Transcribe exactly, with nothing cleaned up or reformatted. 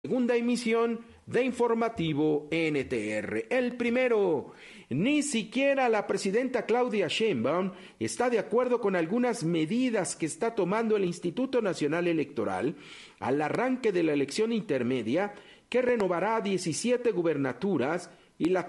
Segunda emisión de Informativo N T R. El primero, ni siquiera la presidenta Claudia Sheinbaum está de acuerdo con algunas medidas que está tomando el Instituto Nacional Electoral al arranque de la elección intermedia que renovará diecisiete gubernaturas y la